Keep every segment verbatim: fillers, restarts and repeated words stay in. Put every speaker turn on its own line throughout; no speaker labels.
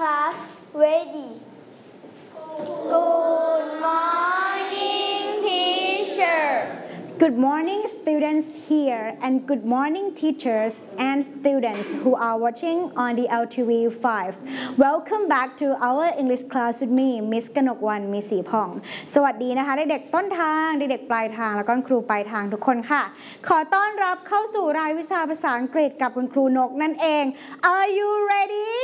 class ready. Good morning, teacher.
Good morning, students here, and good morning, teachers and students who are watching on the L T V five. Welcome back to our English class with me, Miss กนกวรรณ มีศรีผ่องสวัสดีนะคะเด็กๆต้นทางเด็กๆปลายทางแล้วก็ครูปลายทางทุกคนค่ะขอต้อนรับเข้าสู่รายวิชาภาษาอังกฤษกับคุณครูนกนั่นเอง Are you ready?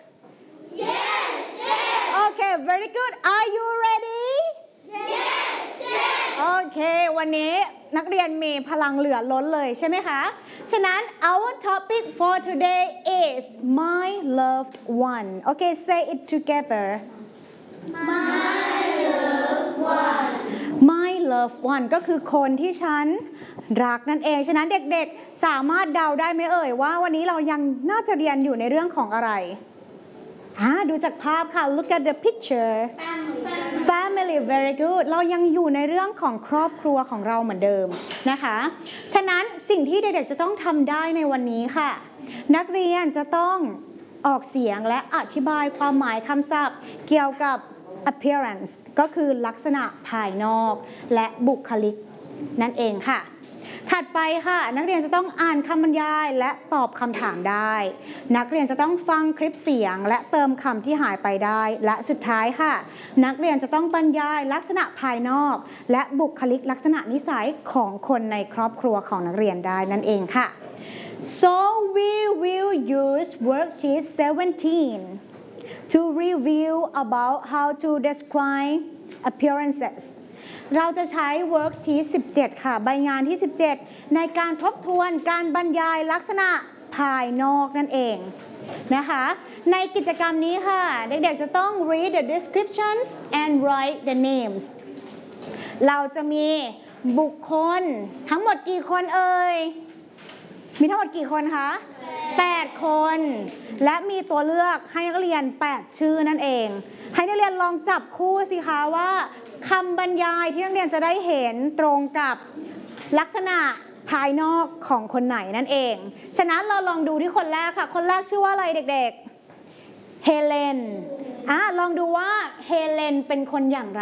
Yes, yes.
Okay, very good. Are you ready?
Yes, yes.
โอเควันนี้นักเรียนมีพลังเหลือล้นเลยใช่ไหมคะฉะนั้น our topic for today is my loved one Okay say it together
My loved one.
my loved one ก็คือคนที่ฉันรักนั่นเองฉะนั้นเด็กๆสามารถเดาได้ไหมเอ่ยว่าวันนี้เรายังน่าจะเรียนอยู่ในเรื่องของอะไรอ่าดูจากภาพค่ะ look at the picture
Family.
Family very good เรายังอยู่ในเรื่องของครอบครัวของเราเหมือนเดิมนะคะฉะนั้นสิ่งที่เด็กๆจะต้องทำได้ในวันนี้ค่ะนักเรียนจะต้องออกเสียงและอธิบายความหมายคำศัพท์เกี่ยวกับ appearance ก็คือลักษณะภายนอกและบุคลิกนั่นเองค่ะถัดไปค่ะนักเรียนจะต้องอ่านคำบรรยายและตอบคำถามได้นักเรียนจะต้องฟังคลิปเสียงและเติมคำที่หายไปได้และสุดท้ายค่ะนักเรียนจะต้องบรรยายลักษณะภายนอกและบุคลิกลักษณะนิสัยของคนในครอบครัวของนักเรียนได้นั่นเองค่ะ so we will use worksheet seventeen to review about how to describe appearancesเราจะใช้ worksheet สิบเจ็ดค่ะใบงานที่สิบเจ็ดในการทบทวนการบรรยายลักษณะภายนอกนั่นเองนะคะในกิจกรรมนี้ค่ะเด็กๆจะต้อง read the descriptions and write the names เราจะมีบุคคลทั้งหมดกี่คนเอ่ยมีทั้งหมดกี่คนคะแปดคนและมีตัวเลือกให้นักเรียนแปดชื่อนั่นเองให้นักเรียนลองจับคู่สิคะว่าคำบรรยายที่นักเรียนจะได้เห็นตรงกับลักษณะภายนอกของคนไหนนั่นเองฉะนั้นเราลองดูที่คนแรกค่ะคนแรกชื่อว่าอะไรเด็กๆเฮเลนอ่ะลองดูว่าเฮเลนเป็นคนอย่างไร